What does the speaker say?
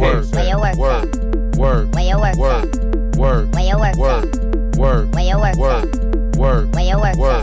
work, Where your work work, at? work, Where your work work, at? work, Where your work work, at? work, Where your work work, at? work, Where your work work,